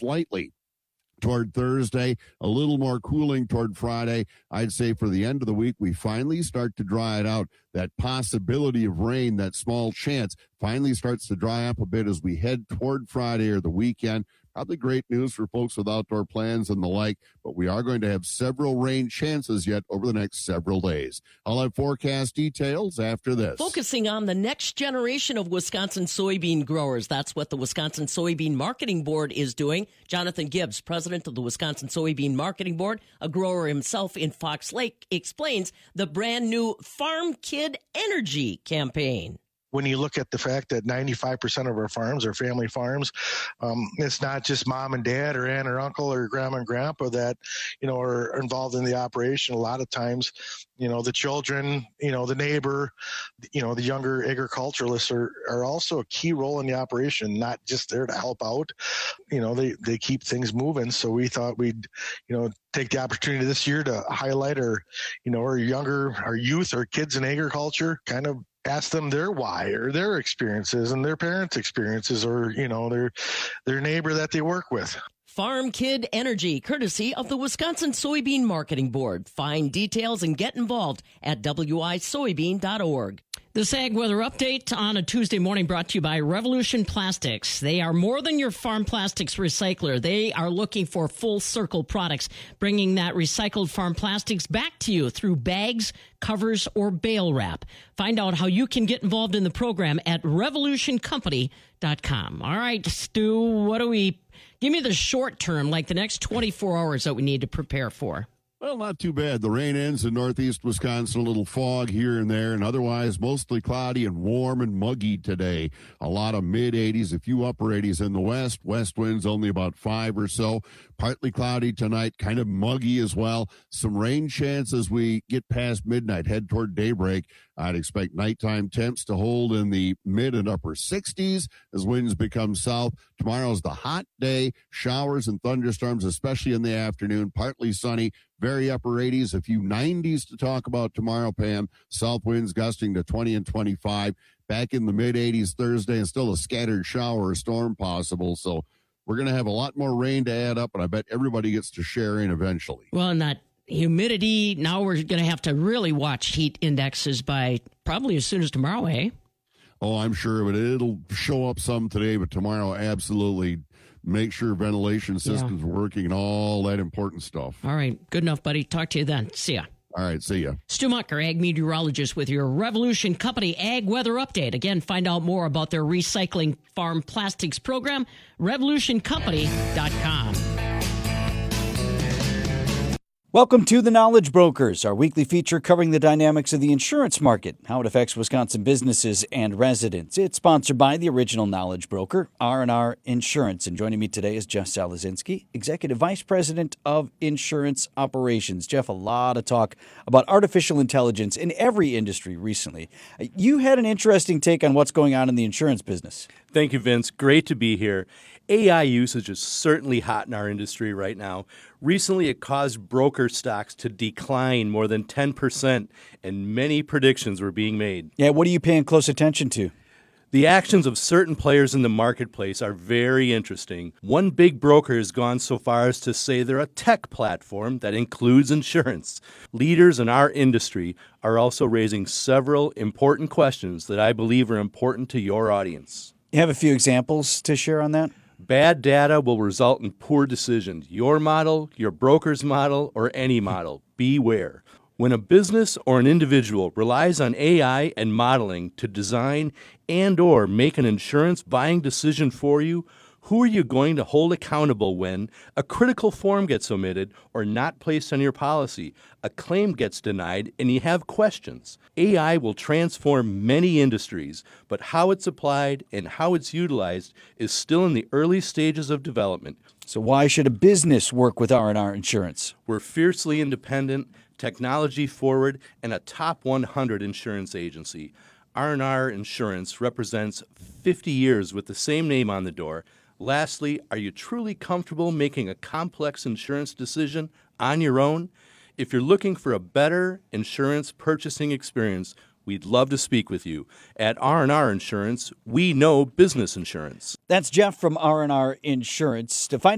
slightly toward Thursday, a little more cooling toward Friday. I'd say for the end of the week, we finally start to dry it out. That possibility of rain, that small chance, finally starts to dry up a bit as we head toward Friday or the weekend. Probably great news for folks with outdoor plans and the like, but we are going to have several rain chances yet over the next several days. I'll have forecast details after this. Focusing on the next generation of Wisconsin soybean growers. That's what the Wisconsin Soybean Marketing Board is doing. Jonathan Gibbs, president of the Wisconsin Soybean Marketing Board, a grower himself in Fox Lake, explains the brand new Farm Kid Energy campaign. When you look at the fact that 95% of our farms are family farms, it's not just mom and dad or aunt or uncle or grandma and grandpa that, are involved in the operation. A lot of times, the children, the neighbor, the younger agriculturalists are also a key role in the operation, not just there to help out. They keep things moving. So we thought we'd, take the opportunity this year to highlight our youth, our kids in agriculture, kind of ask them their why or their experiences and their parents' experiences or, their neighbor that they work with. Farm Kid Energy, courtesy of the Wisconsin Soybean Marketing Board. Find details and get involved at wisoybean.org. This Ag Weather Update on a Tuesday morning brought to you by Revolution Plastics. They are more than your farm plastics recycler. They are looking for full circle products, bringing that recycled farm plastics back to you through bags, covers, or bale wrap. Find out how you can get involved in the program at revolutioncompany.com. All right, Stu, give me the short term, like the next 24 hours that we need to prepare for. Well, not too bad. The rain ends in northeast Wisconsin, a little fog here and there, and otherwise mostly cloudy and warm and muggy today. A lot of mid-80s, a few upper 80s in the west. West winds only about 5 or so. Partly cloudy tonight, kind of muggy as well. Some rain chance as we get past midnight, head toward daybreak. I'd expect nighttime temps to hold in the mid and upper 60s as winds become south. Tomorrow's the hot day. Showers and thunderstorms, especially in the afternoon. Partly sunny, very upper 80s, a few 90s to talk about tomorrow, Pam. South winds gusting to 20 and 25. Back in the mid-80s Thursday, and still a scattered shower or storm possible. So we're going to have a lot more rain to add up, and I bet everybody gets to share in eventually. Well, not humidity. Now we're going to have to really watch heat indexes by probably as soon as tomorrow, eh? Oh, I'm sure, but it'll show up some today, but tomorrow, absolutely. Make sure ventilation systems are working and all that important stuff. All right. Good enough, buddy. Talk to you then. See ya. All right. See ya. Stu Mucker, ag meteorologist with your Revolution Company Ag Weather Update. Again, find out more about their recycling farm plastics program, revolutioncompany.com. Welcome to The Knowledge Brokers, our weekly feature covering the dynamics of the insurance market, how it affects Wisconsin businesses and residents. It's sponsored by the original Knowledge Broker, R&R Insurance. And joining me today is Jeff Salazinski, Executive Vice President of Insurance Operations. Jeff, a lot of talk about artificial intelligence in every industry recently. You had an interesting take on what's going on in the insurance business. Thank you, Vince. Great to be here. AI usage is certainly hot in our industry right now. Recently, it caused broker stocks to decline more than 10%, and many predictions were being made. Yeah, what are you paying close attention to? The actions of certain players in the marketplace are very interesting. One big broker has gone so far as to say they're a tech platform that includes insurance. Leaders in our industry are also raising several important questions that I believe are important to your audience. You have a few examples to share on that? Bad data will result in poor decisions. Your model, your broker's model, or any model. Beware. When a business or an individual relies on AI and modeling to design and/or make an insurance buying decision for you, who are you going to hold accountable when a critical form gets omitted or not placed on your policy, a claim gets denied, and you have questions? AI will transform many industries, but how it's applied and how it's utilized is still in the early stages of development. So why should a business work with R&R Insurance? We're fiercely independent, technology forward, and a top 100 insurance agency. R&R Insurance represents 50 years with the same name on the door. Lastly, are you truly comfortable making a complex insurance decision on your own? If you're looking for a better insurance purchasing experience, we'd love to speak with you. At R&R Insurance, we know business insurance. That's Jeff from R&R Insurance. To find